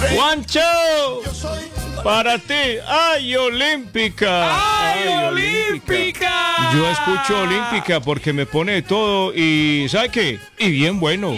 Juancho, para ti, ¡ay, Olímpica! ¡Ay, Olímpica! Yo escucho Olímpica porque me pone de todo y ¿sabe qué? Y bien bueno.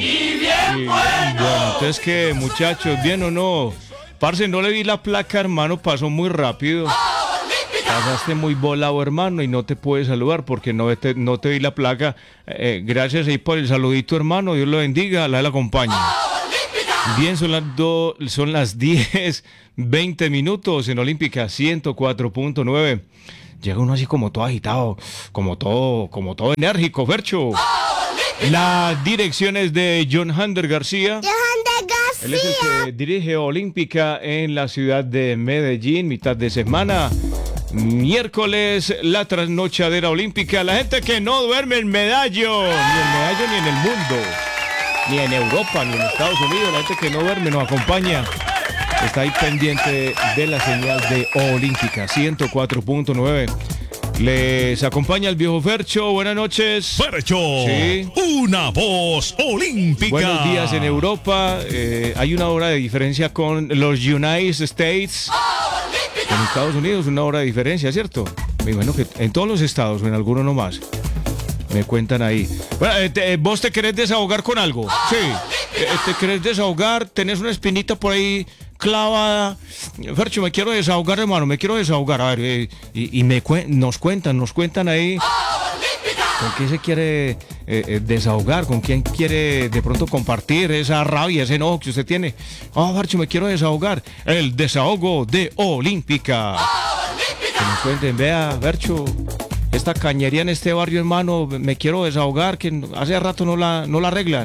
Bueno, entonces que muchachos, ¿bien o no? Parce, no le vi la placa, hermano, pasó muy rápido. Pasaste muy volado, hermano, y no te puedes saludar porque no te vi la placa. Gracias ahí por el saludito, hermano. Dios lo bendiga, la acompañe. Bien, son las 10:20 minutos en Olímpica 104.9. Llega uno así como todo agitado, como todo enérgico, Fercho. La dirección es de John Hander García. Él es el que dirige Olímpica en la ciudad de Medellín, mitad de semana. Miércoles, la trasnochadera olímpica. La gente que no duerme en Medallo, ni en Medallo ni en el mundo, ni en Europa, ni en Estados Unidos. La gente que no duerme nos acompaña. Está ahí pendiente de la señal de Olímpica 104.9. Les acompaña el viejo Fercho. Buenas noches. Fercho, sí. Una voz olímpica. Buenos días en Europa. Hay una hora de diferencia con los United States. En Estados Unidos una hora de diferencia, ¿cierto? Me imagino que en todos los estados o en alguno nomás. Me cuentan ahí. Bueno, ¿vos te querés desahogar con algo? Sí. ¿Te querés desahogar? ¿Tenés una espinita por ahí clavada? Fercho, me quiero desahogar, hermano, me quiero desahogar. A ver, nos cuentan ahí. ¿Con quién se quiere desahogar? ¿Con quién quiere de pronto compartir esa rabia, ese enojo que usted tiene? Fercho, me quiero desahogar. El desahogo de Olímpica. Que nos cuenten, vea, Fercho, esta cañería en este barrio, hermano, me quiero desahogar, que hace rato no la arreglan.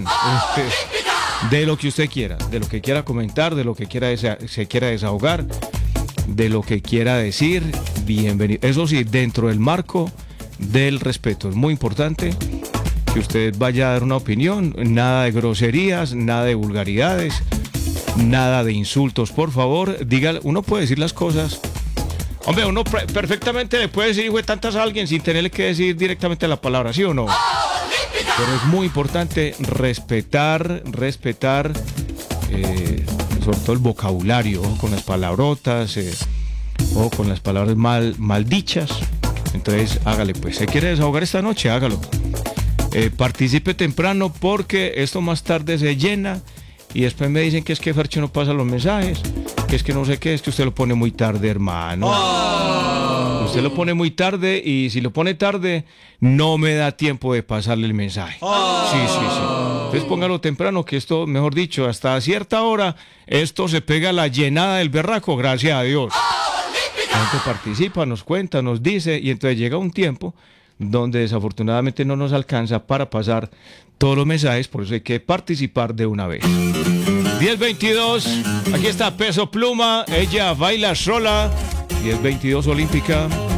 De lo que usted quiera, de lo que quiera comentar, de lo que se quiera desahogar, de lo que quiera decir, bienvenido. Eso sí, dentro del marco del respeto. Es muy importante que usted vaya a dar una opinión, nada de groserías, nada de vulgaridades, nada de insultos, por favor. Diga, uno puede decir las cosas. Hombre, uno perfectamente le puede decir hijo de tantas a alguien sin tenerle que decir directamente la palabra, ¿sí o no? Pero es muy importante respetar, sobre todo el vocabulario, con las palabrotas, o con las palabras mal dichas. Entonces, hágale pues. ¿Se quiere desahogar esta noche? Hágalo. Participe temprano porque esto más tarde se llena y después me dicen que es que Fercho no pasa los mensajes, que es que no sé qué, es que usted lo pone muy tarde, hermano. Usted lo pone muy tarde y si lo pone tarde no me da tiempo de pasarle el mensaje. Sí. Entonces póngalo temprano, que esto, mejor dicho, hasta cierta hora, esto se pega a la llenada del berraco, gracias a Dios. La gente participa, nos cuenta, nos dice, y entonces llega un tiempo donde desafortunadamente no nos alcanza para pasar todos los mensajes, por eso hay que participar de una vez. 10:22, aquí está Peso Pluma, ella baila sola, 10:22 Olímpica.